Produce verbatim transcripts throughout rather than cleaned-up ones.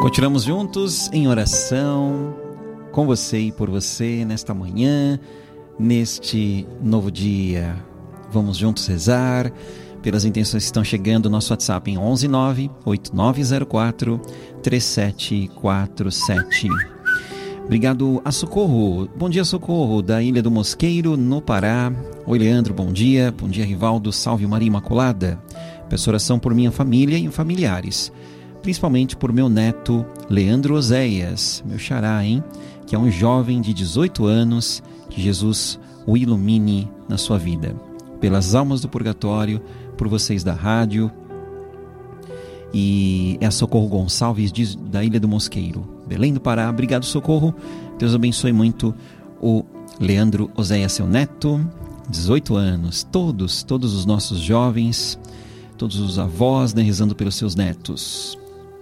Continuamos juntos em oração com você e por você nesta manhã, neste novo dia. Vamos juntos rezar pelas intenções que estão chegando no nosso WhatsApp em onze nove oito nove zero quatro três sete quatro sete. Obrigado a Socorro. Bom dia, Socorro, da Ilha do Mosqueiro, no Pará. Oi, Leandro, bom dia. Bom dia, Rivaldo. Salve Maria Imaculada. Peço oração por minha família e familiares, principalmente por meu neto Leandro Oséias, meu xará, hein? Que é um jovem de dezoito anos, que Jesus o ilumine na sua vida. Pelas almas do purgatório, por vocês da rádio. E é a Socorro Gonçalves, de, da Ilha do Mosqueiro, Belém do Pará. Obrigado, Socorro. Deus abençoe muito o Leandro Oséias, seu neto, dezoito anos. Todos, todos os nossos jovens, todos os avós, né, rezando pelos seus netos.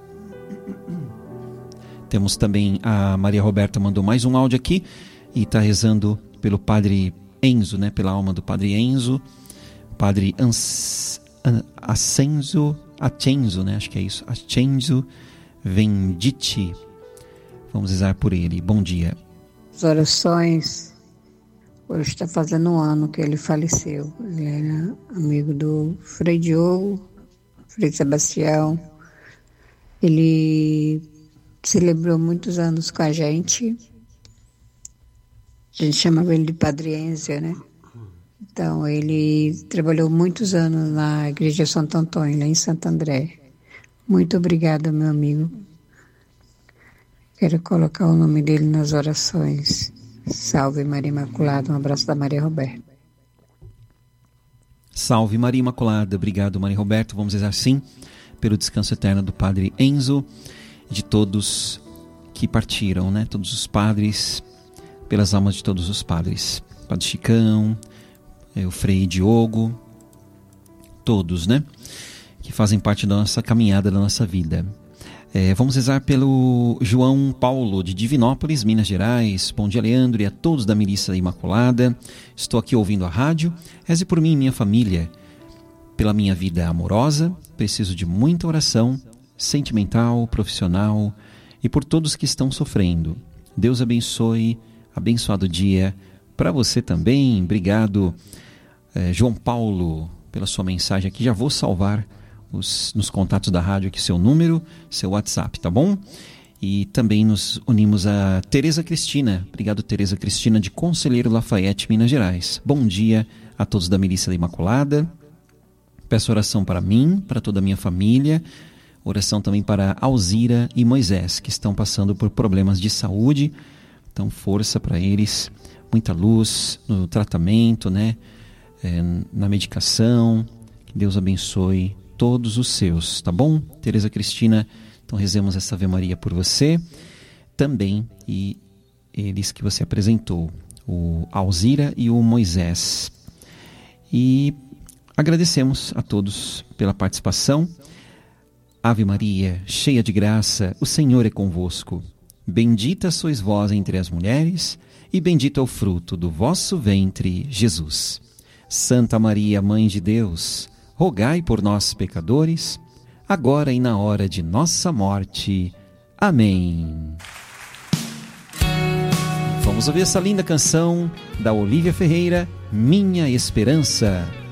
Temos também a Maria Roberta, mandou mais um áudio aqui e está rezando pelo Padre Enzo, né, pela alma do Padre Enzo, Padre Ans, Ascenzo, Acenzo, né, acho que é isso, Acenzo Venditi. Vamos rezar por ele. Bom dia. As orações, hoje está fazendo um ano que ele faleceu. Ele era amigo do Frei Diogo, Frei Sebastião. Ele celebrou muitos anos com a gente. A gente chamava ele de Padre Enzo, né? Então, ele trabalhou muitos anos na Igreja Santo Antônio, lá em Santo André. Muito obrigada, meu amigo. Quero colocar o nome dele nas orações. Salve Maria Imaculada. Um abraço da Maria Roberta. Salve Maria Imaculada. Obrigado, Maria Roberta. Vamos rezar sim pelo descanso eterno do Padre Enzo e de todos que partiram, né? Todos os padres, pelas almas de todos os padres. Padre Chicão, o Frei Diogo, todos, né? Que fazem parte da nossa caminhada, da nossa vida. É, vamos rezar pelo João Paulo, de Divinópolis, Minas Gerais. Bom dia, Leandro, e a todos da Milícia Imaculada. Estou aqui ouvindo a rádio. Reze por mim e minha família, pela minha vida amorosa. Preciso de muita oração, sentimental, profissional, e por todos que estão sofrendo. Deus abençoe, abençoado dia para você também. Obrigado, é, João Paulo, pela sua mensagem aqui. Já vou salvar Os, nos contatos da rádio aqui seu número, seu WhatsApp, tá bom? E também nos unimos a Tereza Cristina. Obrigado, Tereza Cristina, de Conselheiro Lafayette, Minas Gerais. Bom dia a todos da Milícia da Imaculada. Peço oração para mim, para toda a minha família. Oração também para Alzira e Moisés, que estão passando por problemas de saúde. Então, força para eles, muita luz no tratamento, né? É, na medicação. Que Deus abençoe todos os seus, tá bom? Tereza Cristina, então rezemos essa Ave Maria por você também, e eles que você apresentou, o Alzira e o Moisés. E agradecemos a todos pela participação. Ave Maria, cheia de graça, o Senhor é convosco. Bendita sois vós entre as mulheres, e bendito é o fruto do vosso ventre, Jesus. Santa Maria, Mãe de Deus, rogai por nós, pecadores, agora e na hora de nossa morte. Amém. Vamos ouvir essa linda canção da Olívia Ferreira, Minha Esperança.